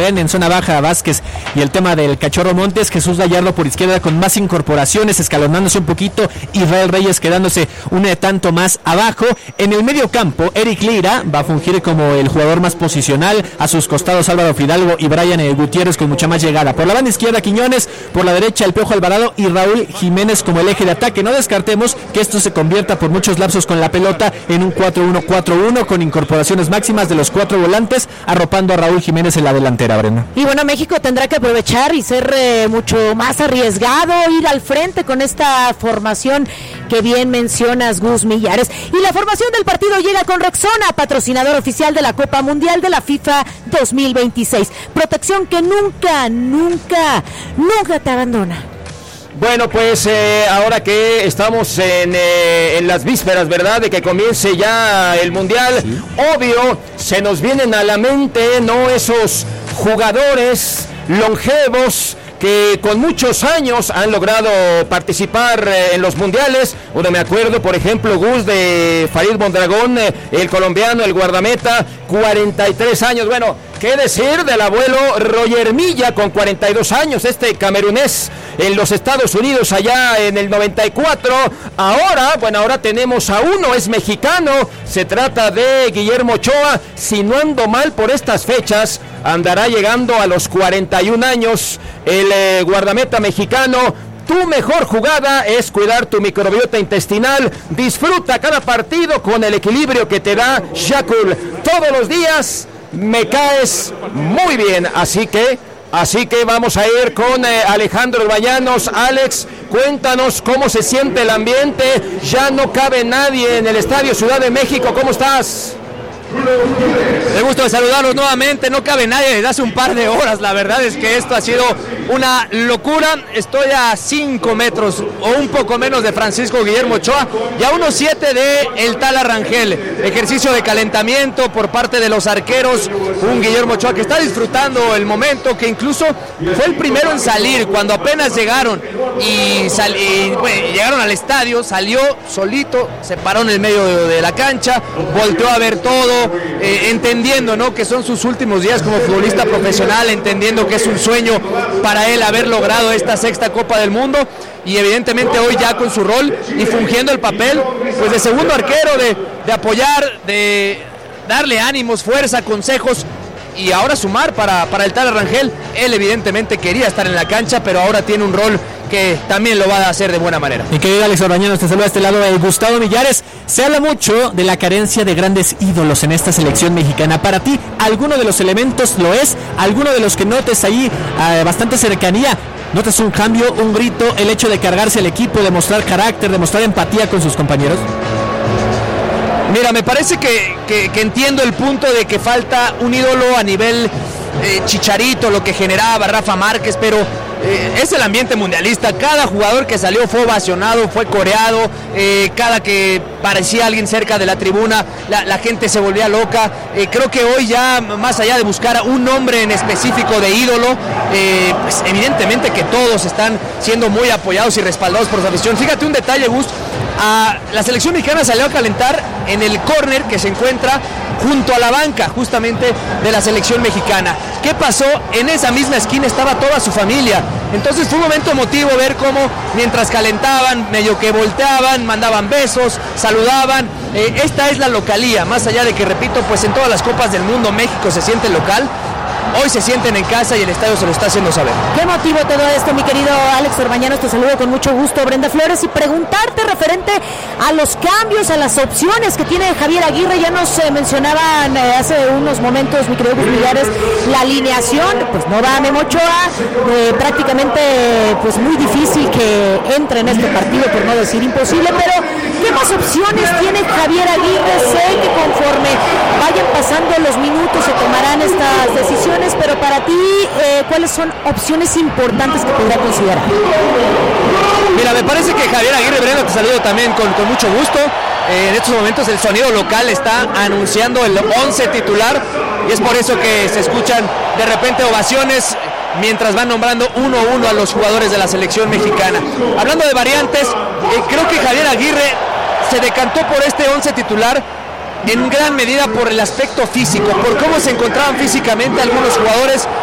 Adrián en zona baja, Vázquez y el tema del Cachorro Montes, Jesús Gallardo por izquierda con más incorporaciones, escalonándose un poquito, Israel Reyes quedándose un tanto más abajo. En el medio campo, Eric Lira va a fungir como el jugador más posicional, a sus costados Álvaro Fidalgo y Brian Gutiérrez con mucha más llegada. Por la banda izquierda Quiñones, por la derecha el Piojo Alvarado y Raúl Jiménez como el eje de ataque. No descartemos que esto se convierta por muchos lapsos con la pelota en un 4-1-4-1 con incorporaciones máximas de los 4 volantes, arropando a Raúl Jiménez en la delantera, Brenda. Y bueno, México tendrá que aprovechar y ser mucho más arriesgado, ir al frente con esta formación que bien mencionas, Gus Millares. Y la formación del partido llega con Rexona, patrocinador oficial de la Copa Mundial de la FIFA 2026. Protección que nunca te abandona. Bueno, pues ahora que estamos en las vísperas, ¿verdad?, de que comience ya el Mundial, sí. Obvio, se nos vienen a la mente, ¿no?, esos jugadores longevos que con muchos años han logrado participar en los mundiales. Uno me acuerdo, por ejemplo, Gus, de Farid Mondragón, el colombiano, el guardameta, 43 años. Bueno, ¿qué decir del abuelo Roger Milla con 42 años? Este camerunés en los Estados Unidos allá en el 94. Ahora tenemos a uno, es mexicano. Se trata de Guillermo Ochoa. Si no ando mal por estas fechas, andará llegando a los 41 años. El guardameta mexicano. Tu mejor jugada es cuidar tu microbiota intestinal. Disfruta cada partido con el equilibrio que te da Yakult. Todos los días me caes muy bien. Así que vamos a ir con Alejandro Bayanos. Alex, cuéntanos cómo se siente el ambiente. Ya no cabe nadie en el Estadio Ciudad de México. ¿Cómo estás? Me gusto de saludarlos nuevamente, no cabe nadie desde hace un par de horas. La verdad es que esto ha sido una locura. Estoy a 5 metros o un poco menos de Francisco Guillermo Ochoa y a unos 7 de el Tala Rangel. Ejercicio de calentamiento por parte de los arqueros. Un Guillermo Ochoa que está disfrutando el momento, que incluso fue el primero en salir cuando apenas llegaron y llegaron al estadio. Salió solito, se paró en el medio de la cancha, volteó a ver todo, entendiendo, ¿no?, que son sus últimos días como futbolista profesional, entendiendo que es un sueño para él haber logrado esta 6ª Copa del Mundo, y evidentemente hoy ya con su rol y fungiendo el papel pues de segundo arquero, de apoyar, de darle ánimos, fuerza, consejos, y ahora sumar para el Tala Rangel. Él evidentemente quería estar en la cancha, pero ahora tiene un rol que también lo va a hacer de buena manera. Mi querido Alex Orbañanos, te saluda a este lado Gustavo Millares. Se habla mucho de la carencia de grandes ídolos en esta selección mexicana. Para ti, ¿alguno de los elementos lo es? ¿Alguno de los que notes ahí bastante cercanía? ¿Notas un cambio, un grito, el hecho de cargarse al equipo, de mostrar carácter, de mostrar empatía con sus compañeros? Mira, me parece que entiendo el punto de que falta un ídolo a nivel Chicharito, lo que generaba Rafa Márquez, pero es el ambiente mundialista. Cada jugador que salió fue ovacionado, fue coreado, cada que parecía alguien cerca de la tribuna, la gente se volvía loca. Creo que hoy ya, más allá de buscar un nombre en específico de ídolo, pues evidentemente que todos están siendo muy apoyados y respaldados por su afición. Fíjate un detalle, Gus, la selección mexicana salió a calentar en el córner que se encuentra junto a la banca justamente de la selección mexicana. ¿Qué pasó? En esa misma esquina estaba toda su familia. Entonces fue un momento emotivo ver cómo mientras calentaban, medio que volteaban, mandaban besos, saludaban. Esta es la localía, más allá de que, repito, pues en todas las copas del mundo México se siente local. Hoy se sienten en casa y el estadio se lo está haciendo saber. ¿Qué motivo te da esto, mi querido Alex Orbañanos? Te saludo con mucho gusto, Brenda Flores, y preguntarte referente a los cambios, a las opciones que tiene Javier Aguirre. Ya nos mencionaban hace unos momentos, mi querido Gus Millares, la alineación. Pues no va Memo Ochoa, prácticamente pues muy difícil que entre en este partido, por no decir imposible, pero ¿qué más opciones tiene Javier Aguirre? Sé que conforme vayan pasando los minutos se tomarán estas decisiones, pero para ti, ¿cuáles son opciones importantes que podrá considerar? Mira, me parece que Javier Aguirre, Brenda, te saludo también con mucho gusto. En estos momentos el sonido local está anunciando el 11 titular y es por eso que se escuchan de repente ovaciones mientras van nombrando uno a uno a los jugadores de la selección mexicana. Hablando de variantes, creo que Javier Aguirre se decantó por este 11 titular en gran medida por el aspecto físico, por cómo se encontraban físicamente algunos jugadores